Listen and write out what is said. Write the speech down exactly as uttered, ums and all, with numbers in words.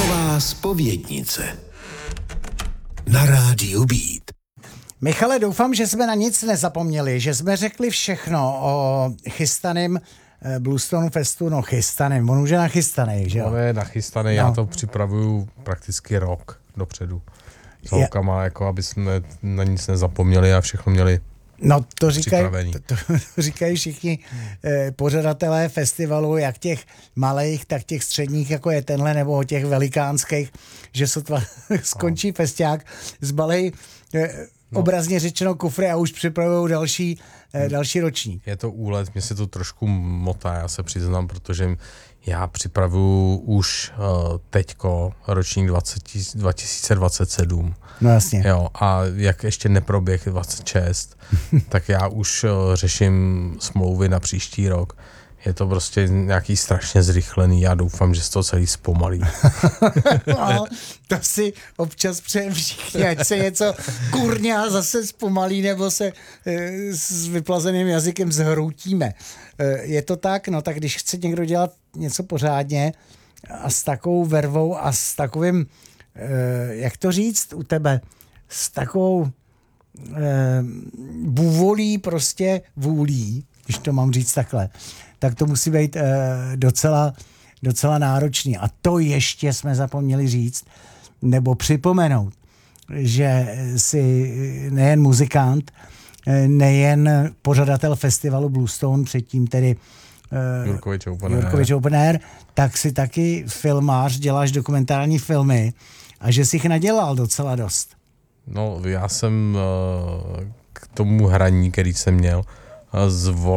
Rocková zpovědnice na rádiu Beat. Michale, doufám, že jsme na nic nezapomněli, že jsme řekli všechno o chystaném Bluestone Festu, no chystaném, on už je nachystaný, že jo? On je nachystaný, no. Já to připravuju prakticky rok dopředu. S Je... holkama, jako aby jsme na nic nezapomněli a všechno měli. No to říkají, to, to říkají všichni eh, pořadatelé festivalu, jak těch malých, tak těch středních, jako je tenhle, nebo těch velikánských, že sotva skončí no. festiák, zbalej eh, no. obrazně řečeno kufry a už připravují další, eh, další ročník. Je to úlet, mě se to trošku motá, já se přiznám, protože já připravuju už uh, teďko ročník dva tisíce dvacet sedm. No jasně. Jo, a jak ještě neproběh dvacet šest, tak já už uh, řeším smlouvy na příští rok. Je to prostě nějaký strašně zrychlený, já doufám, že se to celý zpomalí. No, to si občas přejem všichni, ať se něco kurňa zase zpomalí, nebo se e, s vyplazeným jazykem zhroutíme. E, je to tak? No tak když chce někdo dělat něco pořádně a s takovou vervou a s takovým, e, jak to říct u tebe, s takovou e, vůvolí, prostě vůlí, když to mám říct takhle, tak to musí být e, docela docela náročný. A to ještě jsme zapomněli říct, nebo připomenout, že si nejen muzikant, nejen pořadatel festivalu Bluestone, předtím tedy Jurkovič Open Air. Jurkovič Open Air, tak si taky filmář, děláš dokumentární filmy a že jsi jich nadělal docela dost. No, já jsem k tomu hraní, který jsem měl, zvolil